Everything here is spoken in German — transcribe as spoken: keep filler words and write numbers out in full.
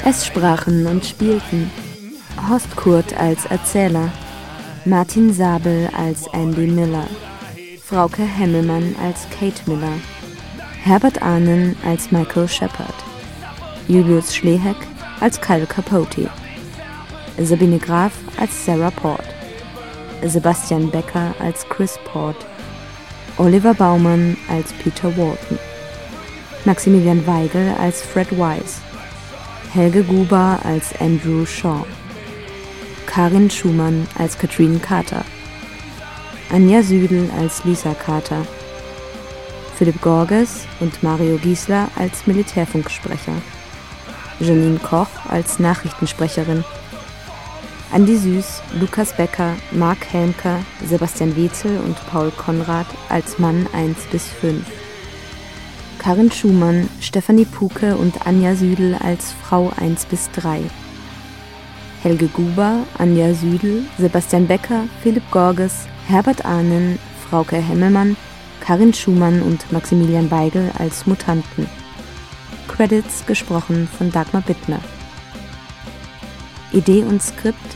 Es sprachen und spielten Horst Kurt als Erzähler, Martin Sabel als Andy Miller, Frauke Hemmelmann als Kate Miller, Herbert Ahnen als Michael Shepard, Julius Schleheck als Kyle Capote, Sabine Graf als Sarah Port, Sebastian Becker als Chris Port, Oliver Baumann als Peter Walton, Maximilian Weigel als Fred Wise, Helge Guber als Andrew Shaw, Karin Schumann als Katrine Carter, Anja Südel als Lisa Carter, Philipp Gorges und Mario Giesler als Militärfunksprecher, Janine Koch als Nachrichtensprecherin, Andi Süß, Lukas Becker, Mark Helmker, Sebastian Wetzel und Paul Konrad als Mann eins bis fünf, Karin Schumann, Stefanie Puke und Anja Südel als Frau eins bis drei, Helge Guber, Anja Südel, Sebastian Becker, Philipp Gorges, Herbert Ahnen, Frauke Hemmelmann, Karin Schumann und Maximilian Weigel als Mutanten. Credits gesprochen von Dagmar Bittner. Idee und Skript